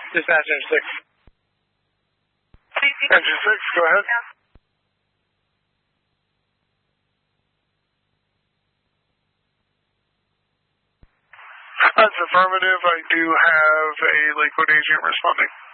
Dispatch Engine 6. Engine 6, go ahead. That's affirmative. I do have a Lakewood agent responding.